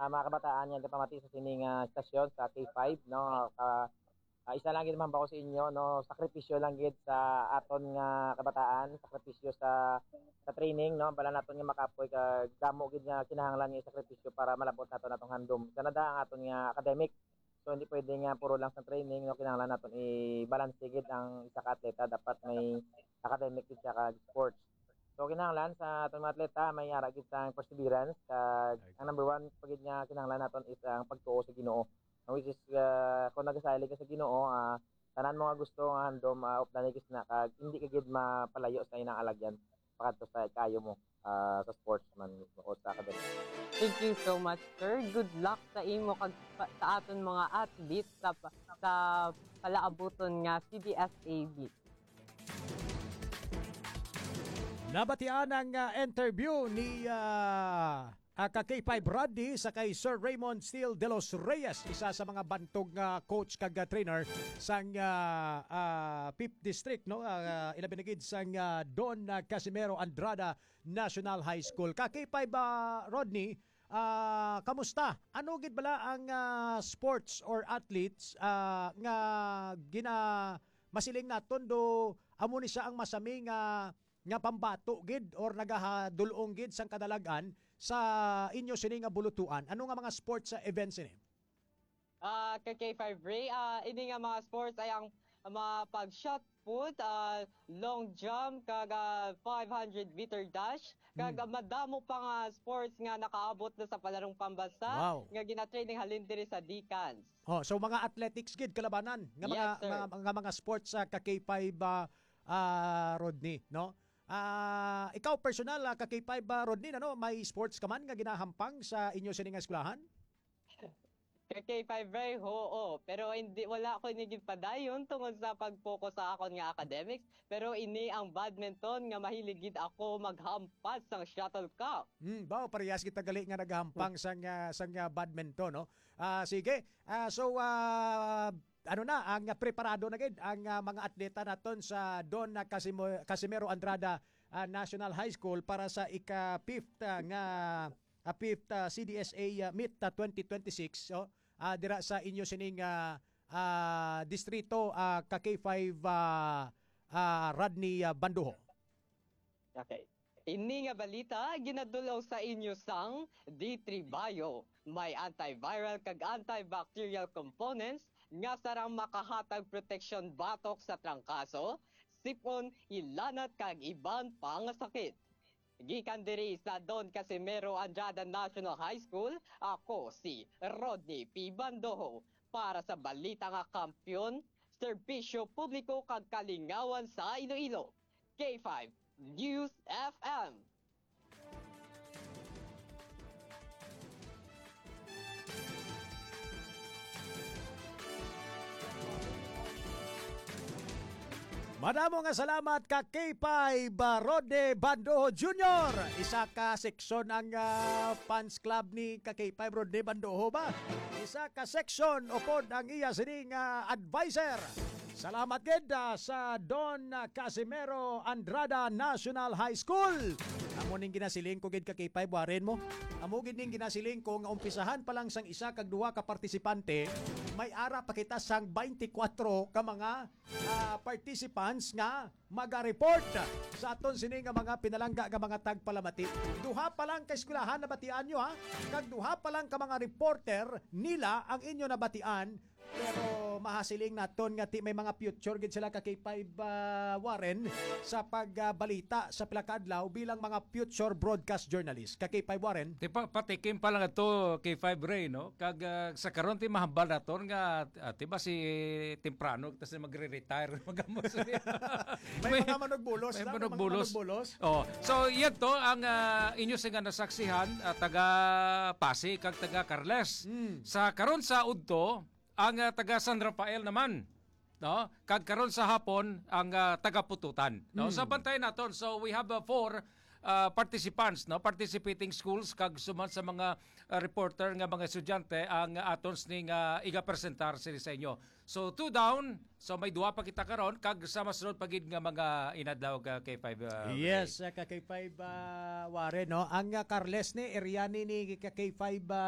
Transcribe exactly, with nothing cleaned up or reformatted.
uh, mga kabataan yan kapamati sa sining uh, stasyon sa K five no. Uh, uh, isa lang gid man ba ko sa inyo no, sakripisyo lang gid sa aton nga kabataan, sakripisyo sa sa training no, bala naton nga makapoy kag damo gid nga kinahanglan nga sakripisyo para malabot naton atong handom. Kanada ang aton nga academic. So hindi pwede nga puro lang sa training no, kinahanglan naton i-balance gid ang isa ka atleta, dapat may academic gid sa sports. So kinahanglan sa atong mga atleta may ara gid sang perseverance kag ang number one pagid nga kinahanglan naton is ang pagtuo sa Ginoo. Which is uh, kung nagasali ka sa Ginoo, uh, tanan mo nga gusto nga handom uh, of the na kag hindi ka gid mapalayo sa inang alagyan pakadto sa kayo mo uh, sa sportsman o sa academic. Thank you so much, sir. Good luck sa imo kag sa aton mga athletes sa sa palaabuton nga C D S A B. Nabatian ang uh, interview ni uh, uh, K five Rodney sa kay Sir Raymond Steele de los Reyes, isa sa mga bantog uh, coach kag uh, trainer sang uh, uh, fifth District no, uh, ilabinagid sang uh, Don uh, Casimero Andrada National High School. Ka K five uh, Rodney, uh, kamusta? Ano gid bala ang uh, sports or athletes uh, nga gina masiling naton do amo ni siya ang masami nga nga pambato gid or nagahadulong gid sang kadalagan sa inyo sini nga bulutuan? Ano nga mga sports uh, events ini? Ah, uh, K five Ray, uh, ini nga mga sports ay ang uh, mga pag-shot put, uh, long jump, kag uh, five hundred meter dash, kag hmm. madamo pa nga sports nga nakaabot na sa palarong pambansa wow. nga gina-training halin diri sa Decans. Oh, so mga athletics gid kalabanan nga mga yes, mga, mga mga sports sa uh, ka K five uh, uh, Rodney, no? Ah, uh, ikaw personal uh, ka K five uh, Rodney, ano, may sports ka man nga ginahampang sa inyo sining nga eskwelahan? Ka K five Ray, oo, pero hindi wala ko inigid padayon tungod sa pag-focus sa akon nga academics, pero ini ang badminton nga mahiligid ako maghampas sang shuttlecock. Hmm, bao parehas kita gali nga naghampang sang uh, sang uh, badminton, no. Ah, uh, sige. Ah, uh, so uh, ano na ang preparado na gid ang uh, mga atleta naton sa Don Casimero, Casimero Andrada uh, National High School para sa ika-fifth uh, nga uh, fifth uh, C D S A uh, Meet uh, twenty twenty-six so uh, dira sa inyo sining uh, uh, distrito uh, ka K five uh, uh, Rodney uh, Banduho. Okay. Ini nga balita ginadulaw sa inyo sang D three Bio. May antiviral kag antibacterial components nga sarang makahatag protection batok sa trangkaso, sipon, ilanat kag iban pang sakit. Gikan diri sa Don Casimero Andrada National High School, ako si Rodney P. Bandoho para sa balita nga kampyon, serbisyo publiko kag kalingawan sa Iloilo. K five News F M. Madamo nga salamat ka K five uh, Rodney Bandoho Junior Isa ka seksyon ang uh, fans club ni ka K five Rodney Bandoho ba? Isa ka seksyon upod ang iya sining uh, advisor. Salamat gid uh, sa Don uh, Casimero Andrada National High School. Amo ning ginasiling ko gid ka K five waren mo. Amo gid ning ginasiling ko nga umpisahan pa lang sang isa kag duha ka partisipante, may ara pa kita sang twenty-four ka mga uh, participants nga maga-report sa aton sini nga mga pinalangga nga mga tagpalamati. Duha pa lang ka eskwelahan na batian nyo ha, kag duha pa lang ka mga reporter nila ang inyo nabatian, pero mahasiling naton nga ti may mga future gid sila ka K five uh, Warren sa pagbalita uh, sa pila ka adlaw bilang mga future broadcast journalist. Ka K five Warren, ti pa patikim pa lang ato K five Ray no, kag uh, sa karon ti mahambal naton nga uh, ti ba si temprano tas magre-retire magamos. may, may mga manugbulos may na, manugbulos. manugbulos. Oh, so yan to ang uh, inyo sing nasaksihan uh, taga Pasig kag taga Carles. Mm. Sa karon sa udto ang uh, taga San Rafael naman, no? Kag karon sa hapon ang uh, taga Pututan, no? Mm. Sa bantay naton. So we have uh, four uh, participants, no? Participating schools kag suman sa mga uh, reporter nga mga estudyante ang uh, atons ning uh, iga-presentar sila sa inyo. So two down, so may duha pa kita karon kag sa masunod pagid nga mga inadlaw ka K five. Uh, yes, ka K five uh, Warren, no? Ang uh, Carles ni Eriani ni ka K five uh,